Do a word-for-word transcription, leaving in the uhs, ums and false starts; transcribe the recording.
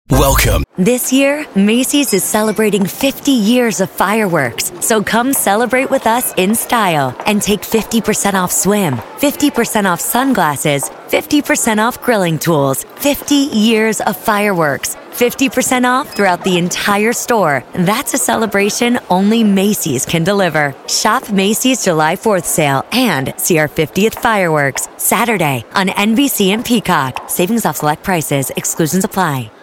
Welcome. This year, Macy's is celebrating fifty years of fireworks. So come celebrate with us in style and take fifty percent off swim, fifty percent off sunglasses, fifty percent off grilling tools, fifty years of fireworks, fifty percent off throughout the entire store. That's a celebration only Macy's can deliver. Shop Macy's July fourth sale and see our fiftieth fireworks Saturday on N B C and Peacock. Savings off select prices. Exclusions apply.